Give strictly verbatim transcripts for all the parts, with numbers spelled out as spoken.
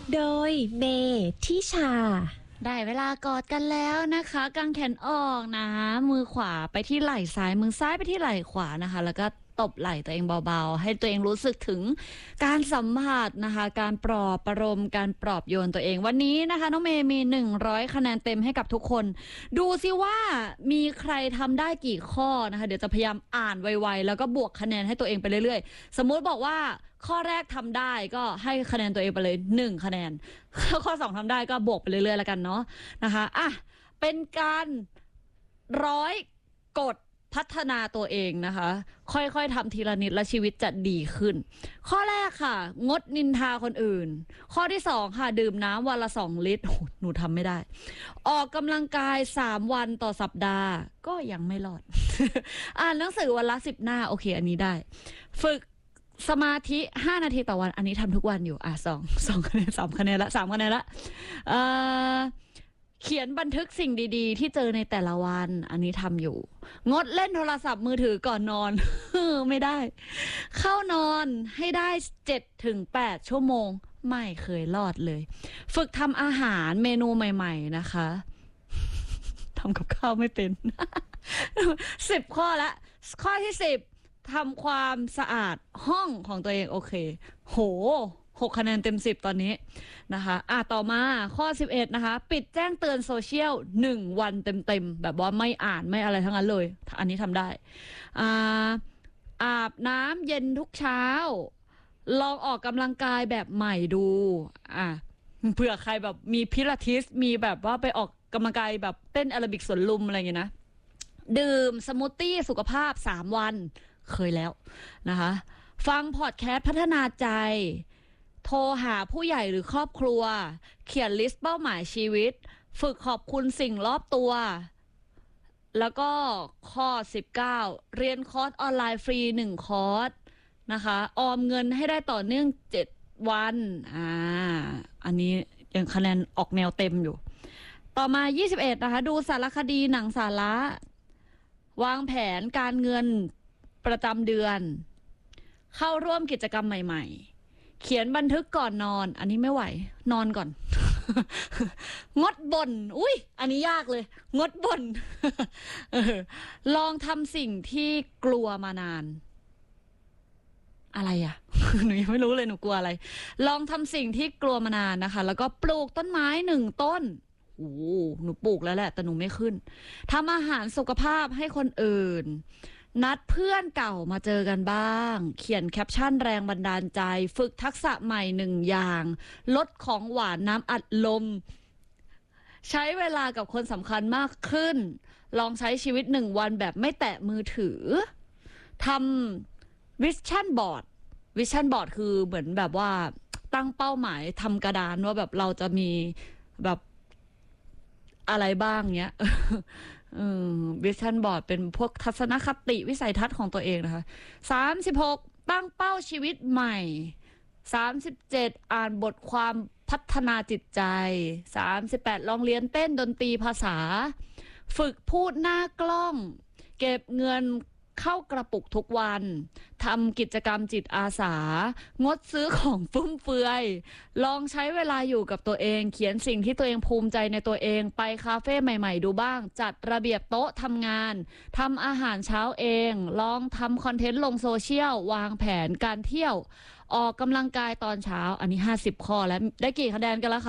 โดยเมทิชาได้เวลากอดกันแล้วนะคะกางแขนออกนะมือขวาไปที่ไหล่ซ้ายมือซ้ายไปที่ไหล่ขวานะคะแล้วก็ตบไหล่ตัวเองเบาๆให้ตัวเองรู้สึกถึงการสัมผัสนะคะการปลอบประโลมการปลอบโยนตัวเองวันนี้นะคะน้องเมย์มีหนึ่งร้อยคะแนนเต็มให้กับทุกคนดูซิว่ามีใครทำได้กี่ข้อนะคะเดี๋ยวจะพยายามอ่านไวๆแล้วก็บวกคะแนนให้ตัวเองไปเรื่อยๆสมมุติบอกว่าข้อแรกทำได้ก็ให้คะแนนตัวเองไปเลยหนึ่งคะแนนข้อสองทำได้ก็บวกไปเรื่อยๆแล้วกันเนาะนะคะอ่ะเป็นการร้อยกฎพัฒนาตัวเองนะคะค่อยๆทำทีละนิดและชีวิตจะดีขึ้นข้อแรกค่ะงดนินทาคนอื่นข้อที่สองค่ะดื่มน้ำวันละสองลิตรหนูทำไม่ได้ออกกำลังกายสามวันต่อสัปดาห์ก็ยังไม่รอด อ่านหนังสือวันละสิบหน้าโอเคอันนี้ได้ฝึกสมาธิห้านาทีต่อวันอันนี้ทำทุกวันอยู่อ่ะสองสองคะแนนสามคะแนนละสามคะแนนละเอ่อเขียนบันทึกสิ่งดีๆที่เจอในแต่ละวันอันนี้ทำอยู่งดเล่นโทรศัพท์มือถือก่อนนอน ไม่ได้เข้านอนให้ได้เจ็ดถึงแปดชั่วโมงไม่เคยรอดเลยฝึกทำอาหารเมนูใหม่ๆนะคะทำกับข้าวไม่เป็น สิบข้อละข้อที่สิบทำความสะอาดห้องของตัวเองโอเคโหหกคะแนนเต็มสิบตอนนี้นะคะอ่ะต่อมาข้อสิบเอ็ดนะคะปิดแจ้งเตือนโซเชียลหนึ่งวันเต็มๆแบบว่าไม่อ่านไม่อะไรทั้งนั้นเลยอันนี้ทำได้อ่าอาบน้ำเย็นทุกเช้าลองออกกำลังกายแบบใหม่ดูอ่ะเผื่อใครแบบมีพิลาทิสมีแบบว่าไปออกกำลังกายแบบเต้นแอโรบิกสวนลุมอะไรอย่างเงี้ยนะดื่มสมูทตี้สุขภาพสามวันเคยแล้วนะคะฟังพอดแคสต์พัฒนาใจโทรหาผู้ใหญ่หรือครอบครัวเขียนลิสต์เป้าหมายชีวิตฝึกขอบคุณสิ่งรอบตัวแล้วก็ข้อสิบเก้าเรียนคอร์สออนไลน์ฟรีหนึ่งคอร์สนะคะออมเงินให้ได้ต่อเนื่องเจ็ดวันอ่าอันนี้ยังคะแนนออกแนวเต็มอยู่ต่อมายี่สิบเอ็ดนะคะดูสารคดีหนังสาระวางแผนการเงินประจำเดือนเข้าร่วมกิจกรรมใหม่ๆเขียนบันทึกก่อนนอนอันนี้ไม่ไหวนอนก่อน งดบ่นอุ้ยอันนี้ยากเลยงดบ่น ลองทำสิ่งที่กลัวมานานอะไรอ่ะ หนูยังไม่รู้เลยหนูกลัวอะไรลองทำสิ่งที่กลัวมานานนะคะแล้วก็ปลูกต้นไม้หนึ่งต้นโอ้หนูปลูกแล้วแหละแต่หนูไม่ขึ้นทำอาหารสุขภาพให้คนอื่นนัดเพื่อนเก่ามาเจอกันบ้างเขียนแคปชั่นแรงบันดาลใจฝึกทักษะใหม่หนึ่งอย่างลดของหวานน้ำอัดลมใช้เวลากับคนสำคัญมากขึ้นลองใช้ชีวิตหนึ่งวันแบบไม่แตะมือถือทำวิชั่นบอร์ดวิชั่นบอร์ดคือเหมือนแบบว่าตั้งเป้าหมายทำกระดานว่าแบบเราจะมีแบบอะไรบ้างเนี้ยวิชั่นบอร์ดเป็นพวกทัศนคติวิสัยทัศน์ของตัวเองนะคะสามสิบหกตั้งเป้าชีวิตใหม่สามสิบเจ็ดอ่านบทความพัฒนาจิตใจสามสิบแปดลองเรียนเต้นดนตรีภาษาฝึกพูดหน้ากล้องเก็บเงินเข้ากระปุกทุกวันทำกิจกรรมจิตอาสางดซื้อของฟุ่มเฟือยลองใช้เวลาอยู่กับตัวเองเขียนสิ่งที่ตัวเองภูมิใจในตัวเองไปคาเฟ่ใหม่ๆดูบ้างจัดระเบียบโต๊ะทำงานทำอาหารเช้าเองลองทำคอนเทนต์ลงโซเชียลวางแผนการเที่ยวออกกำลังกายตอนเช้าอันนี้ห้าสิบข้อแล้วได้กี่คะแนนกันแล้วคะ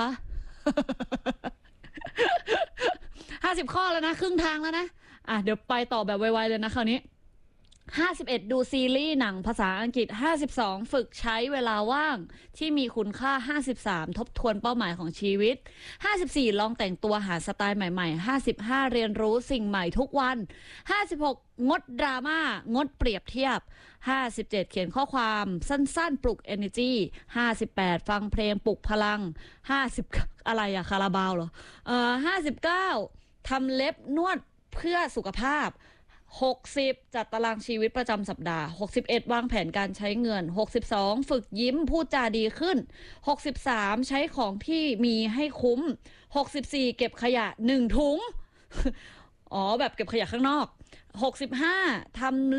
ห้าสิบข้อแล้วนะครึ่งทางแล้วนะอ่ะเดี๋ยวไปต่อแบบไวๆเลยนะคราวนี้ห้าสิบเอ็ดดูซีรีส์หนังภาษาอังกฤษห้าสิบสองฝึกใช้เวลาว่างที่มีคุณค่าห้าสิบสามทบทวนเป้าหมายของชีวิตห้าสิบสี่ลองแต่งตัวหาสไตล์ใหม่ๆห้าสิบห้าเรียนรู้สิ่งใหม่ทุกวันห้าสิบหกงดดราม่างดเปรียบเทียบห้าสิบเจ็ดเขียนข้อความสั้นๆปลุก energy ห้าสิบแปดฟังเพลงปลุกพลังห้าสิบอะไรอะคาราบาวเหรอเอ่อห้าสิบเก้าทำเล็บนวดเพื่อสุขภาพหกสิบจัดตารางชีวิตประจำสัปดาห์หกสิบเอ็ดวางแผนการใช้เงินหกสิบสองฝึกยิ้มพูดจาดีขึ้นหกสิบสามใช้ของที่มีให้คุ้มหกสิบสี่เก็บขยะหนึ่งถุงอ๋อแบบเก็บขยะข้างนอกหกสิบห้าทำ